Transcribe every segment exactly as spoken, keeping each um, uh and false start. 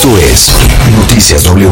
Esto es Noticias W.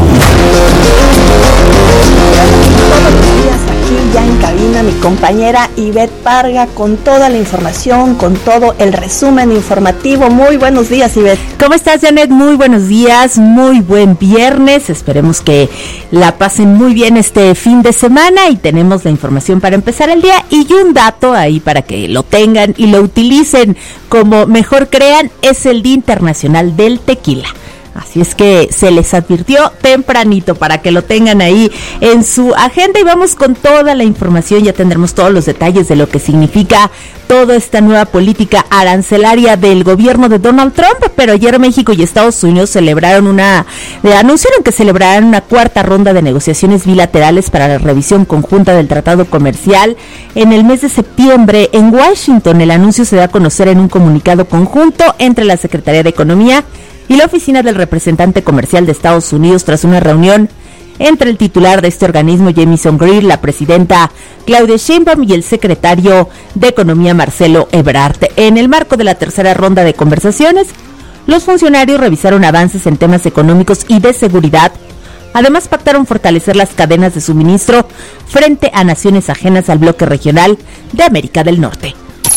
Buenos días, aquí ya en cabina mi compañera Ivette Parga con toda la información, con todo el resumen informativo. Muy buenos días, Ivette. ¿Cómo estás, Janet? Muy buenos días, muy buen viernes. Esperemos que la pasen muy bien este fin de semana y tenemos la información para empezar el día y un dato ahí para que lo tengan y lo utilicen como mejor crean, es el Día Internacional del Tequila. Así es que se les advirtió tempranito para que lo tengan ahí en su agenda y vamos con toda la información. Ya tendremos todos los detalles de lo que significa toda esta nueva política arancelaria del gobierno de Donald Trump, pero ayer México y Estados Unidos celebraron una, eh, anunciaron que celebrarán una cuarta ronda de negociaciones bilaterales para la revisión conjunta del tratado comercial en el mes de septiembre en Washington. El anuncio se da a conocer en un comunicado conjunto entre la Secretaría de Economía y la oficina del representante comercial de Estados Unidos tras una reunión entre el titular de este organismo, Jamieson Greer, la presidenta Claudia Sheinbaum y el secretario de Economía, Marcelo Ebrard. En el marco de la tercera ronda de conversaciones, los funcionarios revisaron avances en temas económicos y de seguridad. Además, pactaron fortalecer las cadenas de suministro frente a naciones ajenas al bloque regional de América del Norte.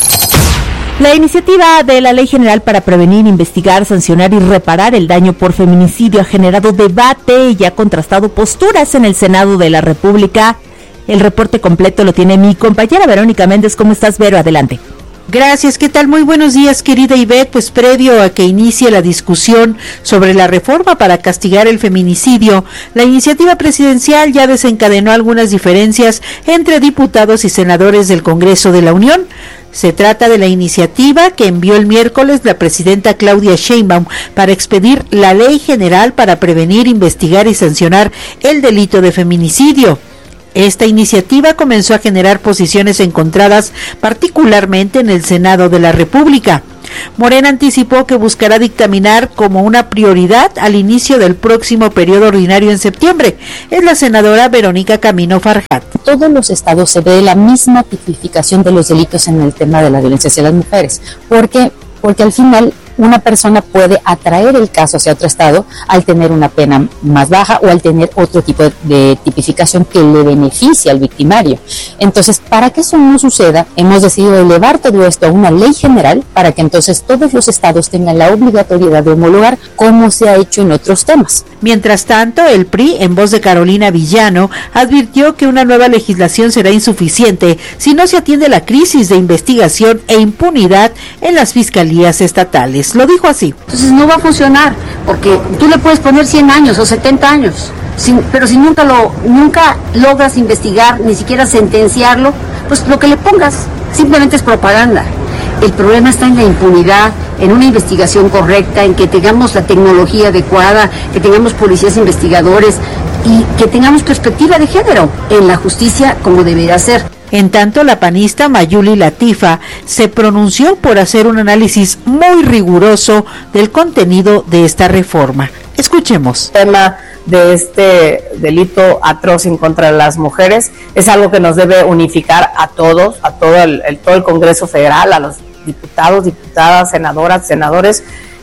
La iniciativa de la Ley General para prevenir, investigar, sancionar y reparar el daño por feminicidio ha generado debate y ha contrastado posturas en el Senado de la República. El reporte completo lo tiene mi compañera Verónica Méndez. ¿Cómo estás, Vero? Adelante. Gracias, ¿qué tal? Muy buenos días, querida Ivette. Pues previo a que inicie la discusión sobre la reforma para castigar el feminicidio, la iniciativa presidencial ya desencadenó algunas diferencias entre diputados y senadores del Congreso de la Unión. Se trata de la iniciativa que envió el miércoles la presidenta Claudia Sheinbaum para expedir la Ley General para prevenir, investigar y sancionar el delito de feminicidio. Esta iniciativa comenzó a generar posiciones encontradas, particularmente en el Senado de la República. Morena anticipó que buscará dictaminar como una prioridad al inicio del próximo periodo ordinario en septiembre. Es la senadora Verónica Camino Farjat. Todos los estados se ve la misma tipificación de los delitos en el tema de la violencia hacia las mujeres, porque porque al final una persona puede atraer el caso hacia otro estado al tener una pena más baja o al tener otro tipo de, de tipificación que le beneficie al victimario. Entonces, para que eso no suceda, hemos decidido elevar todo esto a una ley general para que entonces todos los estados tengan la obligatoriedad de homologar como se ha hecho en otros temas. Mientras tanto, el P R I, en voz de Carolina Villano, advirtió que una nueva legislación será insuficiente si no se atiende la crisis de investigación e impunidad en las fiscalías estatales. Lo dijo así. Entonces no va a funcionar, porque tú le puedes poner cien años o setenta años, sin, pero si nunca lo nunca logras investigar, ni siquiera sentenciarlo, pues lo que le pongas simplemente es propaganda. El problema está en la impunidad, en una investigación correcta, en que tengamos la tecnología adecuada, que tengamos policías investigadores y que tengamos perspectiva de género en la justicia como debería ser. En tanto, la panista Mayuli Latifa se pronunció por hacer un análisis muy riguroso del contenido de esta reforma. Escuchemos. El tema de este delito atroz en contra de las mujeres es algo que nos debe unificar a todos, a todo el, el todo el Congreso Federal, a los diputados, diputadas, senadoras, senadores,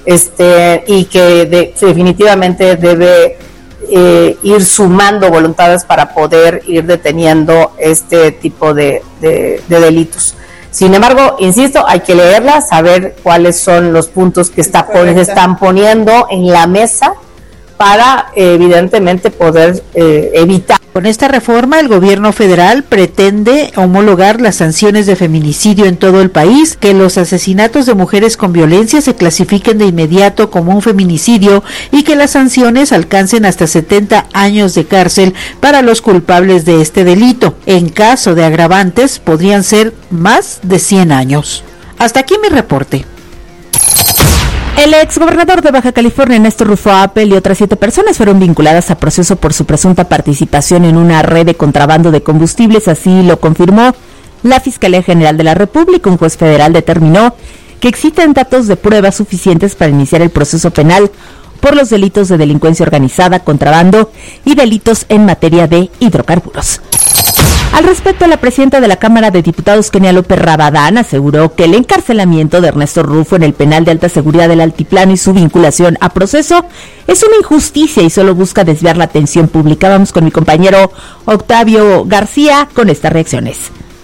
este y que de, definitivamente debe Eh, ir sumando voluntades para poder ir deteniendo este tipo de, de, de delitos. Sin embargo, insisto, hay que leerla, saber cuáles son los puntos que está, se están poniendo en la mesa para eh, evidentemente poder eh, evitar. Con esta reforma, el gobierno federal pretende homologar las sanciones de feminicidio en todo el país, que los asesinatos de mujeres con violencia se clasifiquen de inmediato como un feminicidio y que las sanciones alcancen hasta setenta años de cárcel para los culpables de este delito. En caso de agravantes, podrían ser más de cien años. Hasta aquí mi reporte. El exgobernador de Baja California, Néstor Rufo Appel, y otras siete personas fueron vinculadas a proceso por su presunta participación en una red de contrabando de combustibles. Así lo confirmó la Fiscalía General de la República. Un juez federal determinó que existen datos de prueba suficientes para iniciar el proceso penal por los delitos de delincuencia organizada, contrabando y delitos en materia de hidrocarburos. Al respecto, la presidenta de la Cámara de Diputados, Kenia López Rabadán, aseguró que el encarcelamiento de Ernesto Rufo en el penal de alta seguridad del Altiplano y su vinculación a proceso es una injusticia y solo busca desviar la atención pública. Vamos con mi compañero Octavio García con estas reacciones.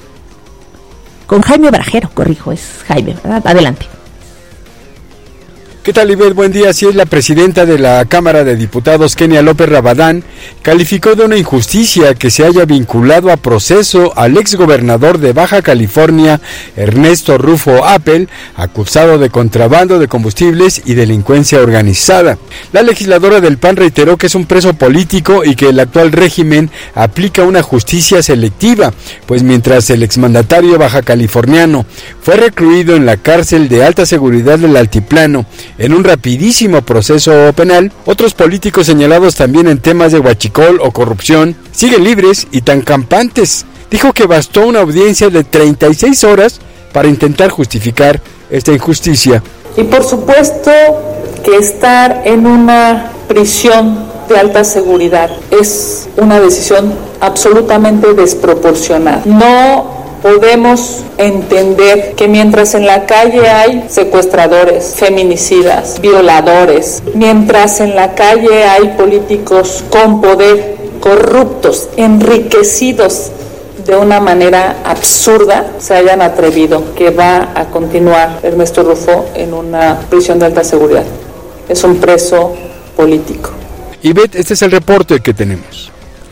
Con Jaime Brajero, corrijo, es Jaime, ¿verdad? Adelante. ¿Qué tal, Ivette? Buen día. Así es, la presidenta de la Cámara de Diputados, Kenia López Rabadán, calificó de una injusticia que se haya vinculado a proceso al exgobernador de Baja California, Ernesto Rufo Appel, acusado de contrabando de combustibles y delincuencia organizada. La legisladora del P A N reiteró que es un preso político y que el actual régimen aplica una justicia selectiva, pues mientras el exmandatario baja californiano fue recluido en la cárcel de alta seguridad del Altiplano, en un rapidísimo proceso penal, otros políticos señalados también en temas de huachicol o corrupción siguen libres y tan campantes. Dijo que bastó una audiencia de treinta y seis horas para intentar justificar esta injusticia. Y por supuesto que estar en una prisión de alta seguridad es una decisión absolutamente desproporcionada. No podemos entender que mientras en la calle hay secuestradores, feminicidas, violadores, mientras en la calle hay políticos con poder, corruptos, enriquecidos de una manera absurda, se hayan atrevido que va a continuar Ernesto Rufo en una prisión de alta seguridad. Es un preso político. Ivette, este es el reporte que tenemos.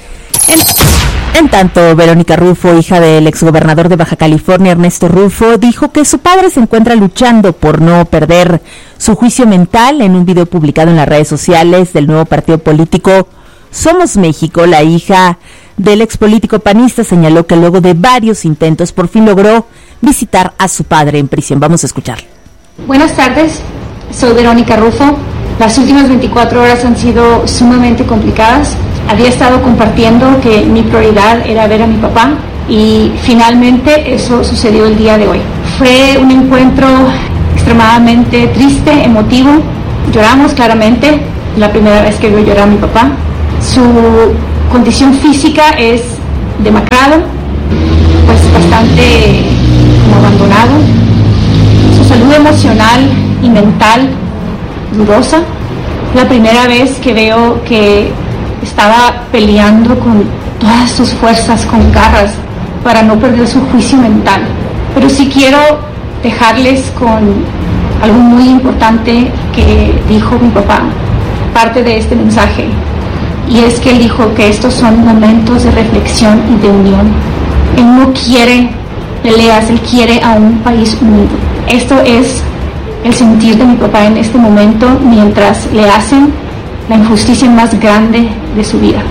En tanto, Verónica Rufo, hija del exgobernador de Baja California, Ernesto Rufo, dijo que su padre se encuentra luchando por no perder su juicio mental. En un video publicado en las redes sociales del nuevo partido político Somos México, la hija del expolítico panista señaló que luego de varios intentos por fin logró visitar a su padre en prisión. Vamos a escucharlo. Buenas tardes, soy Verónica Rufo. Las últimas veinticuatro horas han sido sumamente complicadas. Había estado compartiendo que mi prioridad era ver a mi papá y finalmente eso sucedió el día de hoy. Fue un encuentro extremadamente triste, emotivo. Lloramos claramente, la primera vez que vio llorar a mi papá. Su condición física es demacrado, pues bastante como abandonado. Su salud emocional y mental dudosa. La primera vez que veo que estaba peleando con todas sus fuerzas, con garras, para no perder su juicio mental. Pero sí quiero dejarles con algo muy importante que dijo mi papá, parte de este mensaje, y es que él dijo que estos son momentos de reflexión y de unión. Él no quiere peleas, él quiere a un país unido. Esto es el sentir de mi papá en este momento mientras le hacen la injusticia más grande de su vida.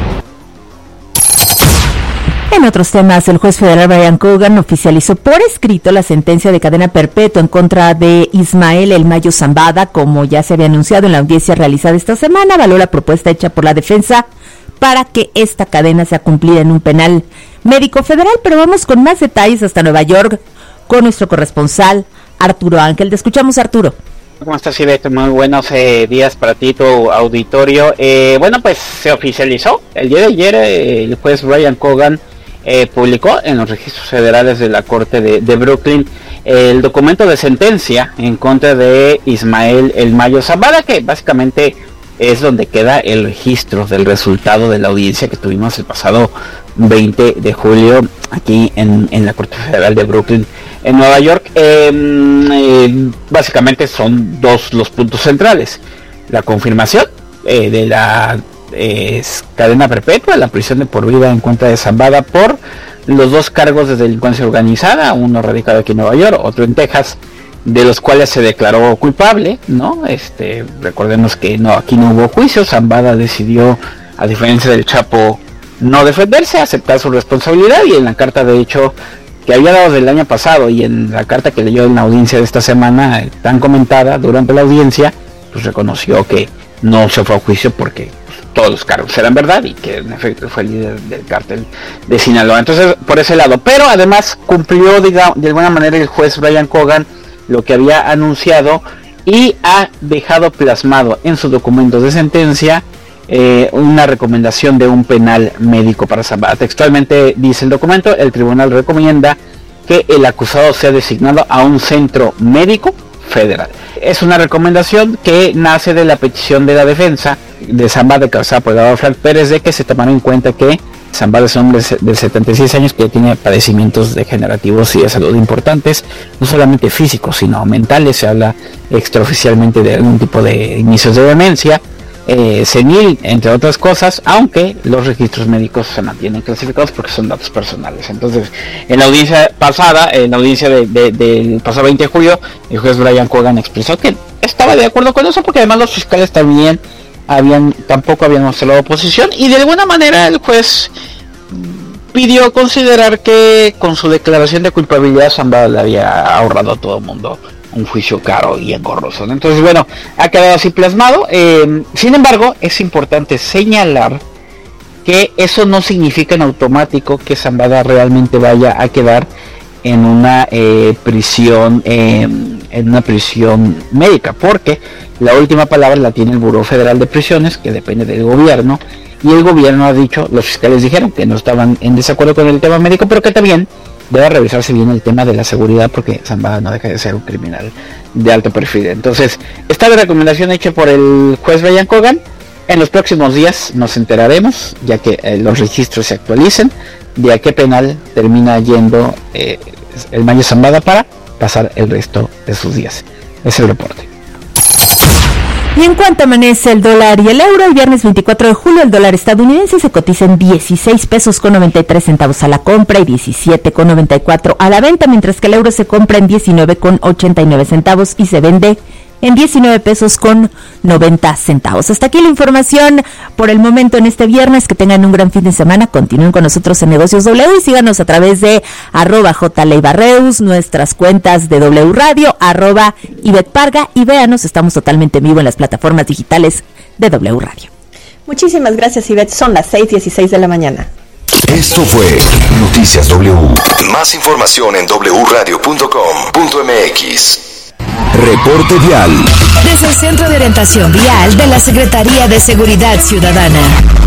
En otros temas, el juez federal Brian Cogan oficializó por escrito la sentencia de cadena perpetua en contra de Ismael El Mayo Zambada, como ya se había anunciado en la audiencia realizada esta semana. Avaló la propuesta hecha por la defensa para que esta cadena sea cumplida en un penal médico federal. Pero vamos con más detalles hasta Nueva York con nuestro corresponsal Arturo Ángel. Te escuchamos, Arturo. ¿Cómo estás, Ivette? Muy buenos eh, días para ti, tu auditorio. Eh, bueno, pues se oficializó. El día de ayer eh, el juez Brian Cogan eh, publicó en los registros federales de la Corte de, de Brooklyn eh, el documento de sentencia en contra de Ismael El Mayo Zambada, que básicamente es donde queda el registro del resultado de la audiencia que tuvimos el pasado veinte de julio aquí en, en la Corte Federal de Brooklyn en Nueva York. Eh, eh, básicamente son dos los puntos centrales: la confirmación eh, de la eh, cadena perpetua, la prisión de por vida en contra de Zambada por los dos cargos de delincuencia organizada, uno radicado aquí en Nueva York, otro en Texas, de los cuales se declaró culpable, ¿no? Este, recordemos que no, aquí no hubo juicio. Zambada decidió, a diferencia del Chapo, no defenderse, aceptar su responsabilidad, y en la carta de hecho que había dado del año pasado y en la carta que leyó en la audiencia de esta semana, tan comentada durante la audiencia, pues reconoció que no se fue a juicio porque pues, todos los cargos eran verdad y que en efecto fue el líder del cártel de Sinaloa. Entonces, por ese lado, pero además cumplió, diga, de alguna manera el juez Brian Cogan lo que había anunciado y ha dejado plasmado en su documento de sentencia eh, una recomendación de un penal médico para Zambada. Textualmente dice el documento: el tribunal recomienda que el acusado sea designado a un centro médico federal. Es una recomendación que nace de la petición de la defensa de Zambada, encabezada por el abogado Frank Pérez, de que se tomara en cuenta que Zambada es un hombre de setenta y seis años que tiene padecimientos degenerativos y de salud importantes, no solamente físicos sino mentales. Se habla extraoficialmente de algún tipo de inicios de demencia eh, senil, entre otras cosas, aunque los registros médicos se mantienen clasificados porque son datos personales. Entonces, en la audiencia pasada, en la audiencia de, de, del pasado veinte de julio, el juez Brian Cogan expresó que estaba de acuerdo con eso, porque además los fiscales también habían tampoco habían mostrado oposición, y de alguna manera el juez pidió considerar que con su declaración de culpabilidad Zambada le había ahorrado a todo el mundo un juicio caro y engorroso. Entonces, bueno, ha quedado así plasmado. Eh, sin embargo, es importante señalar que eso no significa en automático que Zambada realmente vaya a quedar en una eh, prisión eh, en una prisión médica, porque la última palabra la tiene el Buró Federal de Prisiones, que depende del gobierno, y el gobierno ha dicho, los fiscales dijeron que no estaban en desacuerdo con el tema médico, pero que también debe revisarse bien el tema de la seguridad, porque Zambada no deja de ser un criminal de alto perfil. Entonces, esta recomendación hecha por el juez Brian Cogan. En los próximos días nos enteraremos, ya que eh, los registros se actualicen, de a qué penal termina yendo eh, el Mayo Zambada para pasar el resto de sus días. Es el reporte. Y en cuanto amanece el dólar y el euro, el viernes veinticuatro de julio el dólar estadounidense se cotiza en dieciséis pesos con noventa y tres centavos a la compra y diecisiete con noventa y cuatro a la venta, mientras que el euro se compra en diecinueve con ochenta y nueve centavos y se vende en diecinueve pesos con noventa centavos. Hasta aquí la información por el momento en este viernes. Que tengan un gran fin de semana. Continúen con nosotros en Negocios W y síganos a través de arroba jleibarreus, nuestras cuentas de W Radio, arroba Ivette Parga, y véanos, estamos totalmente en vivo en las plataformas digitales de W Radio. Muchísimas gracias, Ivette. Son las seis dieciséis de la mañana. Esto fue Noticias W. Más información en doble u radio punto com punto m x. Reporte vial. Desde el Centro de Orientación Vial de la Secretaría de Seguridad Ciudadana.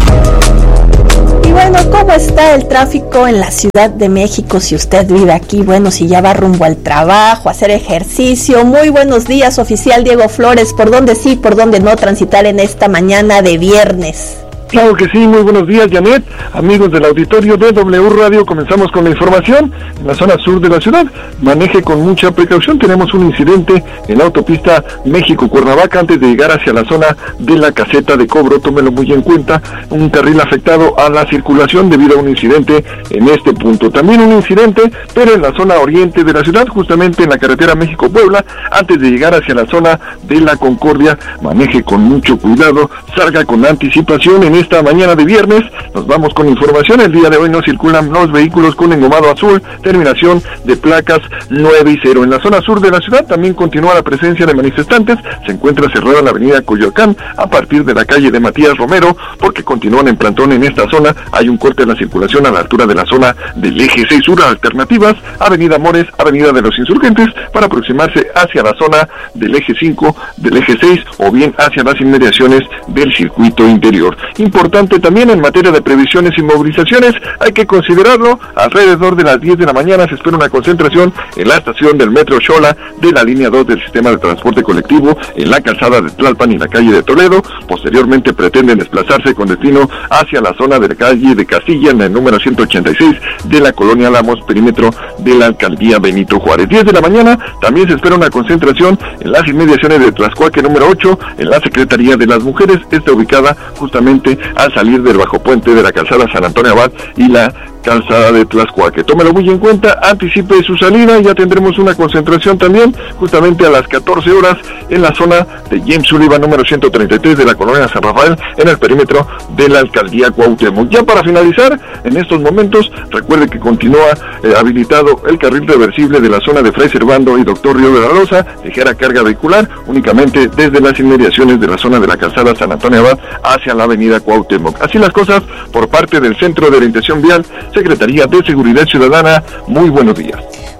Y bueno, ¿cómo está el tráfico en la Ciudad de México? Si usted vive aquí, bueno, si ya va rumbo al trabajo, a hacer ejercicio. Muy buenos días, oficial Diego Flores. ¿Por dónde sí, por dónde no transitar en esta mañana de viernes? Claro que sí, muy buenos días, Janet, amigos del auditorio de W Radio. Comenzamos con la información. En la zona sur de la ciudad, maneje con mucha precaución. Tenemos un incidente en la autopista México-Cuernavaca antes de llegar hacia la zona de la caseta de cobro. Tómelo muy en cuenta, un carril afectado a la circulación debido a un incidente en este punto. También un incidente, pero en la zona oriente de la ciudad, justamente en la carretera México-Puebla, antes de llegar hacia la zona de la Concordia. Maneje con mucho cuidado, salga con anticipación en esta mañana de viernes. Nos vamos con información. El día de hoy no circulan los vehículos con engomado azul, terminación de placas nueve y cero. En la zona sur de la ciudad también continúa la presencia de manifestantes. Se encuentra cerrada la avenida Coyoacán a partir de la calle de Matías Romero, porque continúan en plantón en esta zona. Hay un corte en la circulación a la altura de la zona del eje seis sur. Alternativas, avenida Mores, avenida de los Insurgentes, para aproximarse hacia la zona del eje cinco, del eje seis, o bien hacia las inmediaciones del circuito interior. Importante también en materia de previsiones y movilizaciones, hay que considerarlo. Alrededor de las diez de la mañana se espera una concentración en la estación del Metro Xola de la línea dos del sistema de transporte colectivo, en la calzada de Tlalpan y la calle de Toledo. Posteriormente pretenden desplazarse con destino hacia la zona de la calle de Castilla, en el número ciento ochenta y seis de la colonia Lamos, perímetro de la alcaldía Benito Juárez. diez de la mañana también se espera una concentración en las inmediaciones de Tlaxcuaque número ocho, en la Secretaría de las Mujeres. Está ubicada justamente al salir del bajo puente de la calzada San Antonio Abad y la calzada de Tlaxcuaque. Tómelo muy en cuenta, anticipe su salida. Ya tendremos una concentración también justamente a las catorce horas en la zona de James Sullivan número ciento treinta y tres de la colonia San Rafael, en el perímetro de la alcaldía Cuauhtémoc. Ya para finalizar, en estos momentos, recuerde que continúa eh, habilitado el carril reversible de la zona de Fray Servando y Doctor Río de la Loza, ligera carga vehicular únicamente desde las inmediaciones de la zona de la calzada San Antonio Abad hacia la avenida Cuauhtémoc. Así las cosas por parte del Centro de Orientación Vial, Secretaría de Seguridad Ciudadana. Muy buenos días.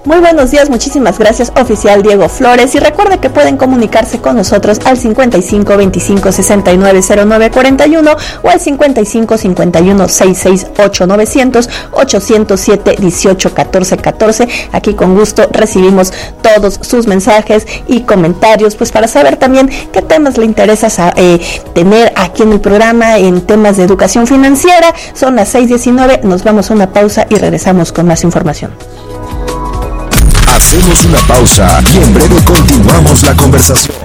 Muy buenos días, muchísimas gracias, oficial Diego Flores. Y recuerde que pueden comunicarse con nosotros al cincuenta y cinco veinticinco sesenta y nueve cero nueve cuarenta y uno o al cincuenta y cinco cincuenta y uno sesenta y seis ocho novecientos ochocientos siete dieciocho catorce catorce. Aquí con gusto recibimos todos sus mensajes y comentarios, pues para saber también qué temas le interesa eh, tener aquí en el programa en temas de educación financiera. Son las seis diecinueve, nos vamos a una pausa y regresamos con más información. Hacemos una pausa y en breve continuamos la conversación.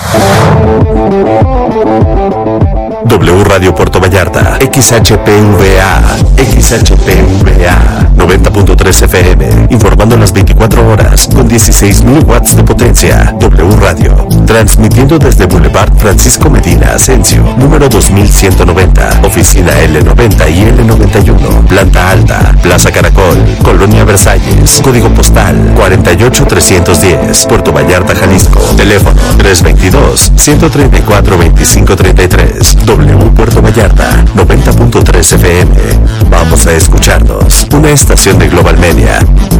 W Radio Puerto Vallarta, X H P V A, X H P V A, noventa punto tres F M, informando las veinticuatro horas, con dieciséis mil watts de potencia. W Radio, transmitiendo desde Boulevard Francisco Medina Asensio, número dos mil ciento noventa, oficina L noventa y L noventa y uno, planta alta, Plaza Caracol, Colonia Versalles, código postal cuarenta y ocho trescientos diez, Puerto Vallarta, Jalisco, teléfono tres veintidós, ciento treinta y cuatro, veinticinco treinta y tres. W Puerto Vallarta, noventa punto tres F M. Vamos a escucharnos. Una estación de Global Media.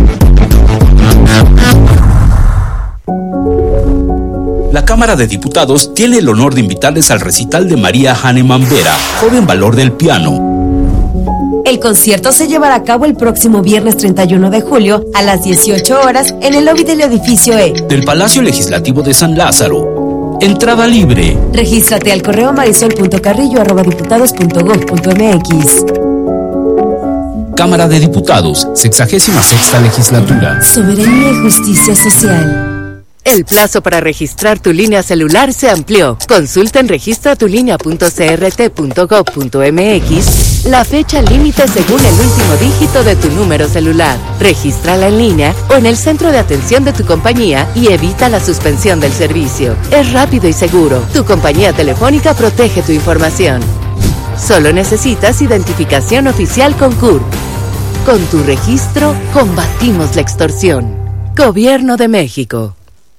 La Cámara de Diputados tiene el honor de invitarles al recital de María Hahnemann Vera, joven valor del piano. El concierto se llevará a cabo el próximo viernes treinta y uno de julio a las dieciocho horas en el lobby del edificio E del Palacio Legislativo de San Lázaro. Entrada libre. Regístrate al correo marisol punto carrillo arroba diputados punto gob punto mx. Cámara de Diputados, sexagésima sexta legislatura. Soberanía y justicia social. El plazo para registrar tu línea celular se amplió. Consulta en registra tu línea punto c r t punto gob punto m x la fecha límite según el último dígito de tu número celular. Regístrala en línea o en el centro de atención de tu compañía y evita la suspensión del servicio. Es rápido y seguro. Tu compañía telefónica protege tu información. Solo necesitas identificación oficial con C U R. Con tu registro, combatimos la extorsión. Gobierno de México.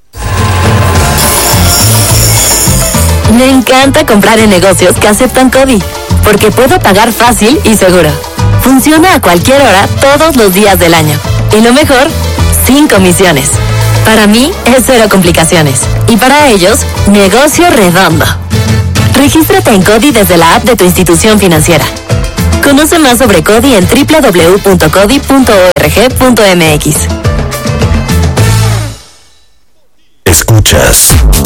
Me encanta comprar en negocios que aceptan CODI, porque puedo pagar fácil y seguro. Funciona a cualquier hora, todos los días del año. Y lo mejor, sin comisiones. Para mí, es cero complicaciones. Y para ellos, negocio redondo. Regístrate en CODI desde la app de tu institución financiera. Conoce más sobre CODI en doble u doble u doble u punto codi punto org punto m x. Escuchas